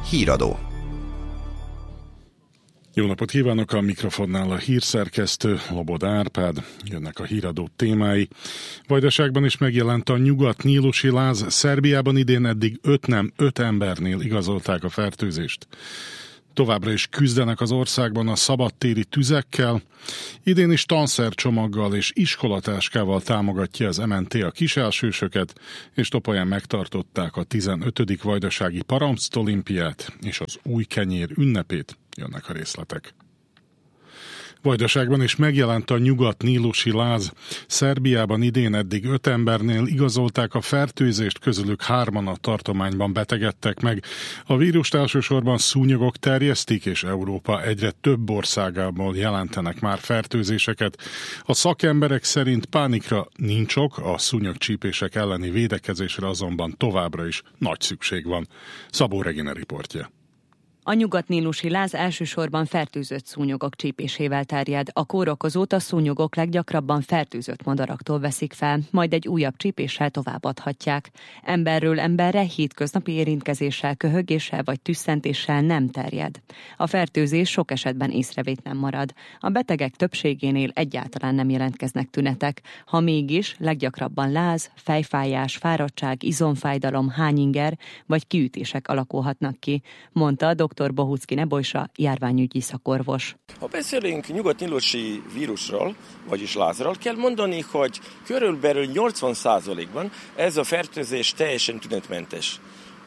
Híradó. Jó napot kívánok, a mikrofonnál a hírszerkesztő Loboda Árpád. Jönnek a híradó témái. Vajdaságban is megjelent a nyugat-nílusi láz. Szerbiában idén eddig 5 embernél igazolták a fertőzést. Továbbra is küzdenek az országban a szabadtéri tüzekkel. Idén is tanszercsomaggal és iskolatáskával támogatja az MNT a kiselsősöket, és Topolyán megtartották a 15. vajdasági parasztolimpiát és az új kenyér ünnepét. Jönnek a részletek. Vajdaságban is megjelent a nyugat-nílusi láz. Szerbiában idén eddig 5 embernél igazolták a fertőzést, közülük 3-an a tartományban betegedtek meg. A vírust elsősorban szúnyogok terjesztik, és Európa egyre több országából jelentenek már fertőzéseket. A szakemberek szerint pánikra nincs ok, a szúnyogcsípések elleni védekezésre azonban továbbra is nagy szükség van. Szabó Regina riportja. A nyugat-nílusi láz elsősorban fertőzött szúnyogok csípésével terjed. A kórokozót a szúnyogok leggyakrabban fertőzött madaraktól veszik fel, majd egy újabb csípéssel továbbadhatják. Emberről emberre hétköznapi érintkezéssel, köhögéssel vagy tüsszentéssel nem terjed. A fertőzés sok esetben észrevétlen marad. A betegek többségénél egyáltalán nem jelentkeznek tünetek. Ha mégis, leggyakrabban láz, fejfájás, fáradtság, izomfájdalom, hányinger vagy kiütések alakulhatnak ki, mondta dr. Bohucki Nebojsa, járványügyi szakorvos. Ha beszélünk nyugat-nílusi vírusról, vagyis lázról, kell mondani, hogy körülbelül 80%-ban ez a fertőzés teljesen tünetmentes.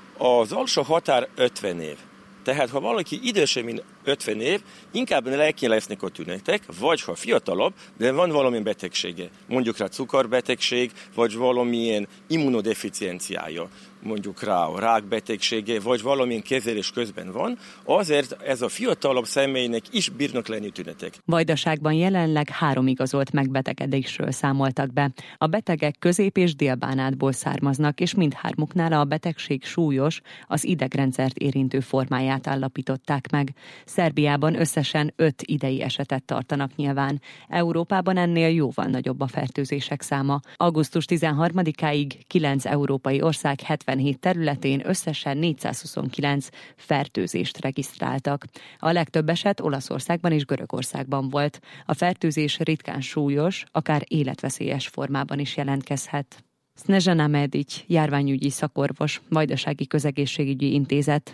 Az alsó határ 50 év. Tehát ha valaki idősebb, mint 50 év, inkább neki lesznek a tünetek, vagy ha fiatalabb, de van valamilyen betegsége. Mondjuk rá cukorbetegség, vagy valamilyen immunodeficienciája. Mondjuk rá a rákbetegsége, vagy valamilyen kezelés közben van, azért ez a fiatalabb személynek is bírnak lenni tünetek. Vajdaságban jelenleg 3 igazolt megbetegedésről számoltak be. A betegek Közép- és Dél-Bánátból származnak, és mindhármuknál a betegség súlyos, az idegrendszert érintő formáját állapították meg. Szerbiában összesen 5 idei esetet tartanak nyilván. Európában ennél jóval nagyobb a fertőzések száma. Augusztus 13-áig 9 európai ország 77 területén összesen 429 fertőzést regisztráltak. A legtöbb eset Olaszországban és Görögországban volt. A fertőzés ritkán súlyos, akár életveszélyes formában is jelentkezhet. Snežana Medić, járványügyi szakorvos, Vajdasági Közegészségügyi Intézet.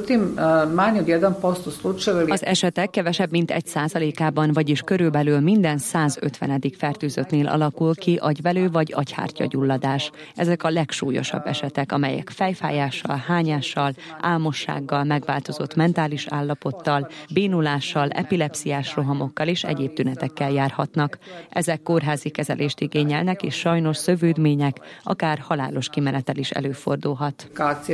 Az esetek kevesebb mint 1%-ában, vagyis körülbelül minden 150. fertőzöttnél alakul ki agyvelő vagy agyhártyagyulladás. Ezek a legsúlyosabb esetek, amelyek fejfájással, hányással, álmossággal, megváltozott mentális állapottal, bénulással, epilepsziás rohamokkal és egyéb tünetekkel járhatnak. Ezek kórházi kezelést igényelnek, és sajnos szövődmények, akár halálos kimenetel is előfordulhat.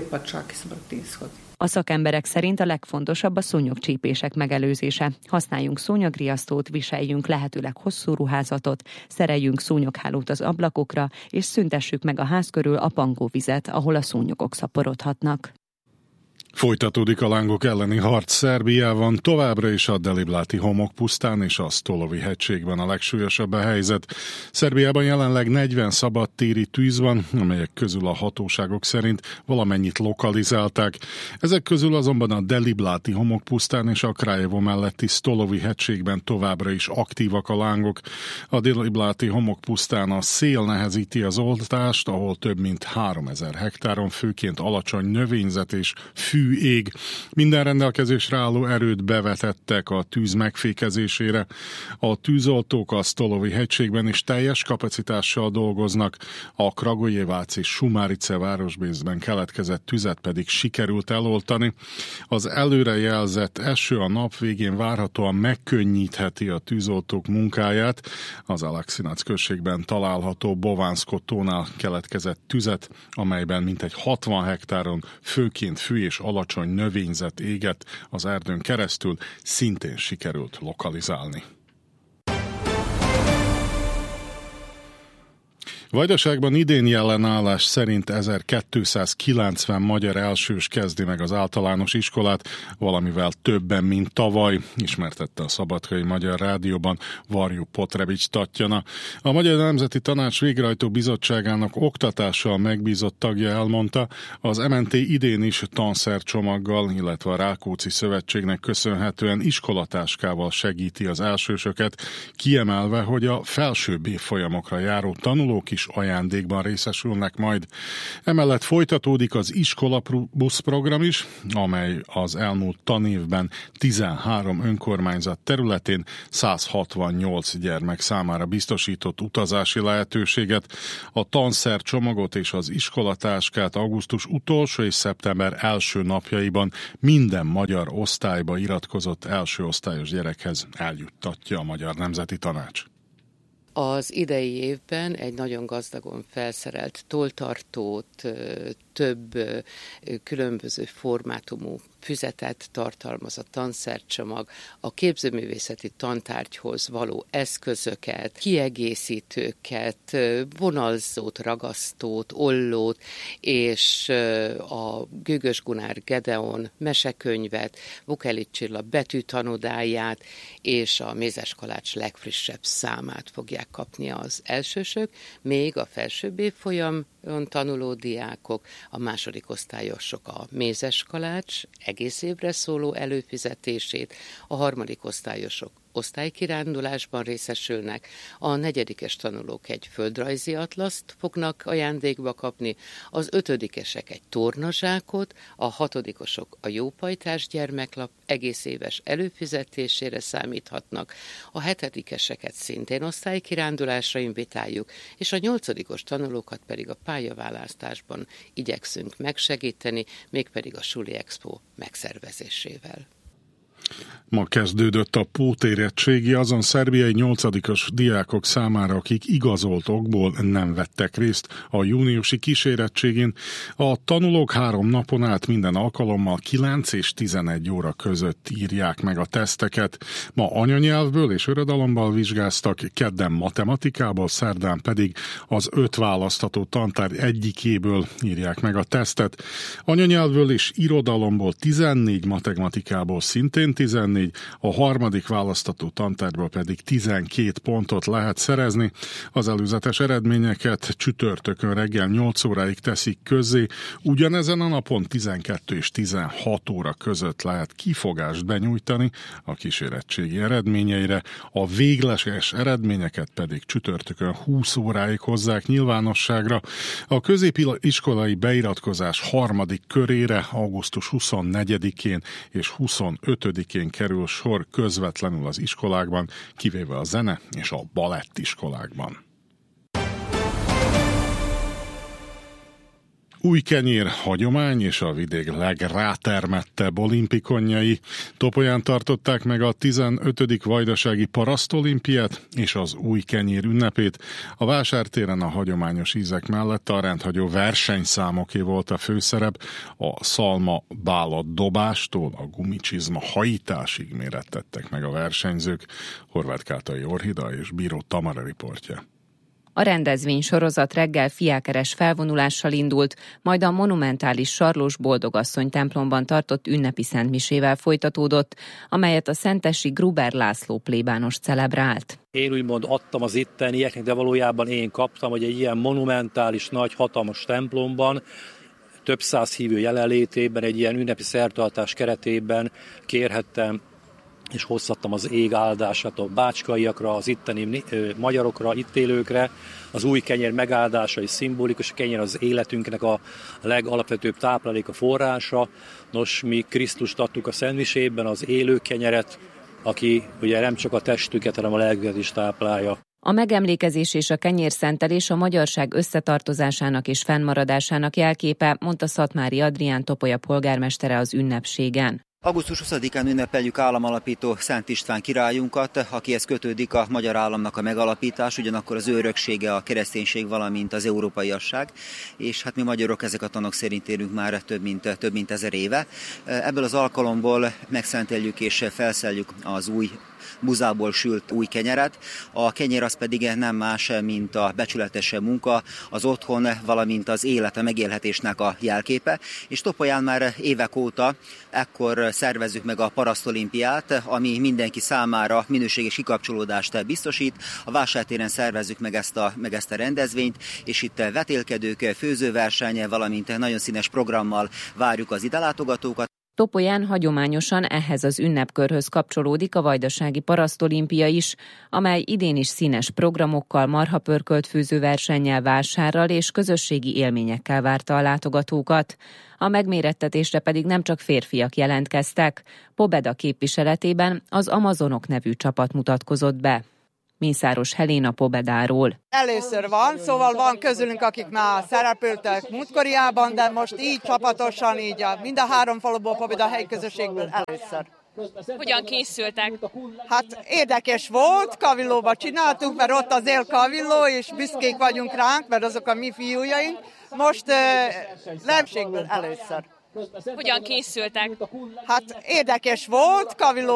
A szakemberek szerint a legfontosabb a szúnyogcsípések megelőzése. Használjunk szúnyogriasztót, viseljünk lehetőleg hosszú ruházatot, szereljünk szúnyoghálót az ablakokra, és szüntessük meg a ház körül a pangóvizet, ahol a szúnyogok szaporodhatnak. Folytatódik a lángok elleni harc Szerbiában, továbbra is a Delibláti homokpusztán és a Stolovi hegységben a legsúlyosabb a helyzet. Szerbiában jelenleg 40 szabadtéri tűz van, amelyek közül a hatóságok szerint valamennyit lokalizálták. Ezek közül azonban a Delibláti homokpusztán és a Kraljevo melletti Stolovi hegységben továbbra is aktívak a lángok. A Delibláti homokpusztán a szél nehezíti az oltást, ahol több mint 3000 hektáron főként alacsony növényzet és fű ég. Minden rendelkezésre álló erőt bevetettek a tűz megfékezésére. A tűzoltók a Stolovi hegységben is teljes kapacitással dolgoznak, a Kragujevác és Šumarice városrészben keletkezett tüzet pedig sikerült eloltani. Az előrejelzett eső a nap végén várhatóan megkönnyítheti a tűzoltók munkáját. Az Aleksinac községben található Bovánszko-tónál keletkezett tüzet, amelyben mintegy 60 hektáron főként fű és alacsony növényzet égett az erdőn keresztül, szintén sikerült lokalizálni. Vajdaságban idén jelenállás szerint 1290 magyar elsős kezdi meg az általános iskolát, valamivel többen, mint tavaly, ismertette a Szabadkai Magyar Rádióban Varjú Potrevics Tatjana. A Magyar Nemzeti Tanács Végrehajtó Bizottságának oktatással megbízott tagja elmondta, az MNT idén is tanszercsomaggal, illetve a Rákóczi Szövetségnek köszönhetően iskolatáskával segíti az elsősöket, kiemelve, hogy a felsőbb évfolyamokra járó tanulók is ajándékban részesülnek majd. Emellett folytatódik az iskolabusz program is, amely az elmúlt tanévben 13 önkormányzat területén 168 gyermek számára biztosított utazási lehetőséget. A tanszercsomagot és az iskolatáskát augusztus utolsó és szeptember első napjaiban minden magyar osztályba iratkozott első osztályos gyerekhez eljuttatja a Magyar Nemzeti Tanács. Az idei évben egy nagyon gazdagon felszerelt tolltartót, több különböző formátumú füzetet tartalmaz a tanszercsomag, a képzőművészeti tantárgyhoz való eszközöket, kiegészítőket, vonalzót, ragasztót, ollót, és a Gőgös Gunár Gedeon mesekönyvet, Vukelics Csilla betűtanodáját és a Mézes Kalács legfrissebb számát fogják kapni az elsősök, még a felsőbb évfolyamon tanuló diákok, a második osztályosok a Mézes Kalács egész évre szóló előfizetését, a harmadik osztályosok osztálykirándulásban részesülnek, a negyedikes tanulók egy földrajzi atlaszt fognak ajándékba kapni, az ötödikesek egy tornazsákot, a hatodikosok a Jópajtás gyermeklap egész éves előfizetésére számíthatnak, a hetedikeseket szintén osztálykirándulásra invitáljuk, és a nyolcadikos tanulókat pedig a pályaválasztásban igyekszünk megsegíteni, mégpedig a Suli Expo megszervezésével. Ma kezdődött a pótérettségi azon szerbiai 8-as diákok számára, akik igazolt okból nem vettek részt a júniusi kísérettségén. A tanulók 3 napon át minden alkalommal 9 és 11 óra között írják meg a teszteket. Ma anyanyelvből és irodalomból vizsgáztak, kedden matematikából, szerdán pedig az 5 választható tantárgy egyikéből írják meg a tesztet. Anyanyelvből és irodalomból 14, matematikából szintén 14, a harmadik választató tantárgyból pedig 12 pontot lehet szerezni. Az előzetes eredményeket csütörtökön reggel 8 óráig teszik közzé, ugyanezen a napon 12 és 16 óra között lehet kifogást benyújtani a kísérettségi eredményeire, a végleges eredményeket pedig csütörtökön 20 óráig hozzák nyilvánosságra. A középiskolai beiratkozás harmadik körére augusztus 24-én és 25-én kerül sor közvetlenül az iskolákban, kivéve a zene és a balett iskolákban. Új kenyér hagyomány és a vidék legrátermettebb olimpikonjai. Topolyán tartották meg a 15. vajdasági parasztolimpiát és az új kenyér ünnepét. A vásártéren a hagyományos ízek mellett a rendhagyó versenyszámoké volt a főszerep. A szalma bálat dobástól a gumicsizma hajításig mérettettek meg a versenyzők. Horváth Kátai Orhida és Bíró Tamara riportja. A rendezvény sorozat reggel fiákeres felvonulással indult, majd a monumentális Sarlós Boldogasszony templomban tartott ünnepi szentmisével folytatódott, amelyet a szentesi Gruber László plébános celebrált. Én úgymond adtam az ittenieknek, de valójában én kaptam, hogy egy ilyen monumentális, nagy, hatalmas templomban, több száz hívő jelenlétében, egy ilyen ünnepi szertartás keretében kérhettem és hozhattam az ég áldását a bácskaiakra, az itteni magyarokra, itt élőkre. Az új kenyér megáldása és szimbolikus, a kenyér az életünknek a legalapvetőbb táplálék, a forrása. Nos, mi Krisztust adtuk a szentmisében, az élő kenyeret, aki ugye nem csak a testüket, hanem a lelküket is táplálja. A megemlékezés és a kenyérszentelés a magyarság összetartozásának és fennmaradásának jelképe, mondta Szatmári Adrián Topolya polgármestere az ünnepségen. Augusztus 20-án ünnepeljük államalapító Szent István királyunkat, akihez kötődik a magyar államnak a megalapítás, ugyanakkor az ő öröksége a kereszténység, valamint az európaiasság, és hát mi magyarok ezek a tanok szerint élünk már több mint 1000 éve. Ebből az alkalomból megszenteljük és felszeljük az új buzából sült új kenyeret. A kenyér az pedig nem más, mint a becsületes munka, az otthon, valamint az élet, a megélhetésnek a jelképe. És Topolyán már évek óta ekkor szervezzük meg a parasztolimpiát, ami mindenki számára minőséges kikapcsolódást biztosít. A vásártéren szervezzük meg ezt a rendezvényt, és itt vetélkedők, főzőverseny, valamint nagyon színes programmal várjuk az idelátogatókat. Topolyán hagyományosan ehhez az ünnepkörhöz kapcsolódik a vajdasági parasztolimpia is, amely idén is színes programokkal, marhapörkölt főzőversennyel, vásárral és közösségi élményekkel várta a látogatókat. A megmérettetésre pedig nem csak férfiak jelentkeztek. Pobeda képviseletében az Amazonok nevű csapat mutatkozott be. Mészáros Helena Pobedáról. Először van, szóval van közülünk, akik már szerepeltek múltkoriában, de most így csapatosan, így mind a 3 faluból, Pobeda helyközösségből először. Hogyan készültek? Hát érdekes volt, Kavillóba csináltuk, mert ott az él Kavilló, és büszkék vagyunk ránk, mert azok a mi fiújaink. Most Lemségből először. Hogyan készültek? Hát érdekes volt, Kavilló